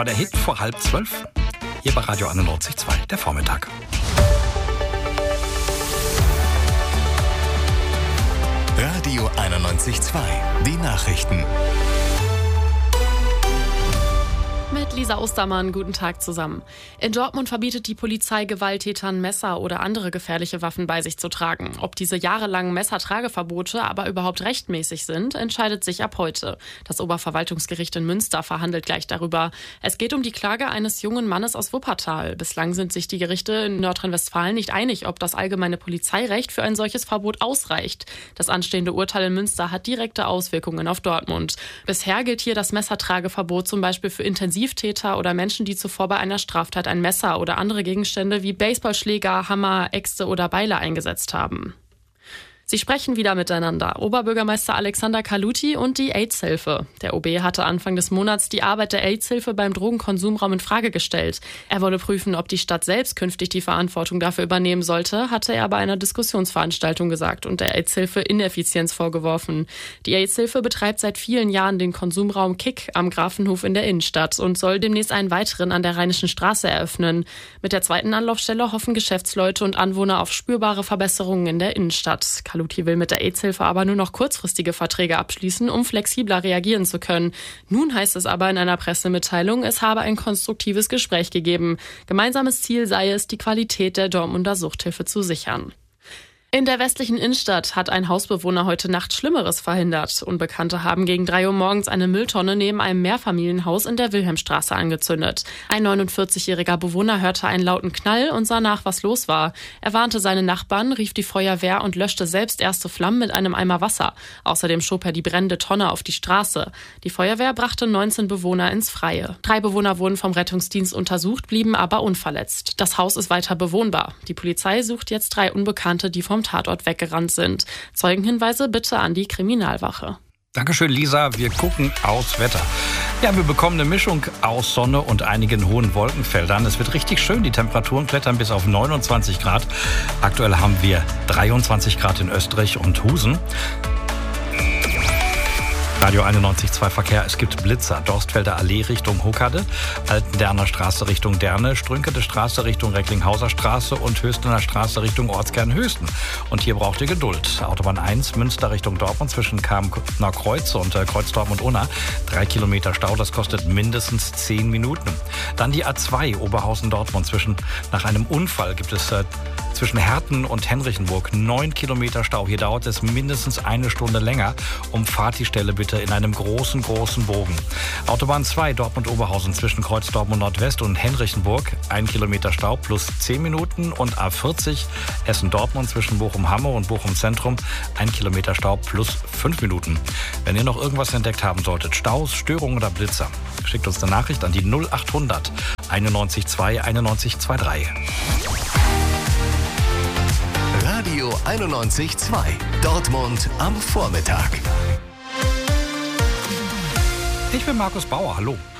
War der Hit vor 11:30. Hier bei Radio 91.2, der Vormittag. Radio 91.2, die Nachrichten. Mit Lisa Ostermann, guten Tag zusammen. In Dortmund verbietet die Polizei Gewalttätern Messer oder andere gefährliche Waffen bei sich zu tragen. Ob diese jahrelangen Messertrageverbote aber überhaupt rechtmäßig sind, entscheidet sich ab heute. Das Oberverwaltungsgericht in Münster verhandelt gleich darüber. Es geht um die Klage eines jungen Mannes aus Wuppertal. Bislang sind sich die Gerichte in Nordrhein-Westfalen nicht einig, ob das allgemeine Polizeirecht für ein solches Verbot ausreicht. Das anstehende Urteil in Münster hat direkte Auswirkungen auf Dortmund. Bisher gilt hier das Messertrageverbot zum Beispiel für Intensivtäter oder Menschen, die zuvor bei einer Straftat ein Messer oder andere Gegenstände wie Baseballschläger, Hammer, Äxte oder Beile eingesetzt haben. Sie sprechen wieder miteinander. Oberbürgermeister Alexander Kaluti und die AIDS-Hilfe. Der OB hatte Anfang des Monats die Arbeit der AIDS-Hilfe beim Drogenkonsumraum in Frage gestellt. Er wolle prüfen, ob die Stadt selbst künftig die Verantwortung dafür übernehmen sollte, hatte er bei einer Diskussionsveranstaltung gesagt und der AIDS-Hilfe Ineffizienz vorgeworfen. Die AIDS-Hilfe betreibt seit vielen Jahren den Konsumraum Kick am Grafenhof in der Innenstadt und soll demnächst einen weiteren an der Rheinischen Straße eröffnen. Mit der zweiten Anlaufstelle hoffen Geschäftsleute und Anwohner auf spürbare Verbesserungen in der Innenstadt. Kaluti will mit der AIDS-Hilfe aber nur noch kurzfristige Verträge abschließen, um flexibler reagieren zu können. Nun heißt es aber in einer Pressemitteilung, es habe ein konstruktives Gespräch gegeben. Gemeinsames Ziel sei es, die Qualität der Dortmunder Suchthilfe zu sichern. In der westlichen Innenstadt hat ein Hausbewohner heute Nacht Schlimmeres verhindert. Unbekannte haben gegen 3 Uhr morgens eine Mülltonne neben einem Mehrfamilienhaus in der Wilhelmstraße angezündet. Ein 49-jähriger Bewohner hörte einen lauten Knall und sah nach, was los war. Er warnte seine Nachbarn, rief die Feuerwehr und löschte selbst erste Flammen mit einem Eimer Wasser. Außerdem schob er die brennende Tonne auf die Straße. Die Feuerwehr brachte 19 Bewohner ins Freie. 3 Bewohner wurden vom Rettungsdienst untersucht, blieben aber unverletzt. Das Haus ist weiter bewohnbar. Die Polizei sucht jetzt 3 Unbekannte, die vom Tatort weggerannt sind. Zeugenhinweise bitte an die Kriminalwache. Dankeschön, Lisa. Wir gucken aufs Wetter. Ja, wir bekommen eine Mischung aus Sonne und einigen hohen Wolkenfeldern. Es wird richtig schön. Die Temperaturen klettern bis auf 29 Grad. Aktuell haben wir 23 Grad in Österreich und Husen. Radio 91.2 Verkehr, es gibt Blitzer. Dorstfelder Allee Richtung Hockade, Altenderner Straße Richtung Derne, Strünkede Straße Richtung Recklinghauser Straße und Höstener Straße Richtung Ortskern Hösten. Und hier braucht ihr Geduld. Autobahn 1 Münster Richtung Dortmund zwischen Kamener Kreuz und Kreuz Dortmund Unna. 3 Kilometer Stau, das kostet mindestens 10 Minuten. Dann die A2 Oberhausen Dortmund nach einem Unfall gibt es zwischen Herten und Henrichenburg 9 Kilometer Stau. Hier dauert es mindestens 1 Stunde länger. Umfahrt die Stelle bitte in einem großen Bogen. Autobahn 2 Dortmund-Oberhausen zwischen Kreuz Dortmund Nordwest und Henrichenburg 1 Kilometer Stau plus 10 Minuten. Und A40 Essen-Dortmund zwischen Bochum-Hamme und Bochum-Zentrum 1 Kilometer Stau plus 5 Minuten. Wenn ihr noch irgendwas entdeckt haben solltet, Staus, Störungen oder Blitzer, schickt uns eine Nachricht an die 0800 91 2 91 23. Radio 91.2, Dortmund am Vormittag. Ich bin Markus Bauer, hallo.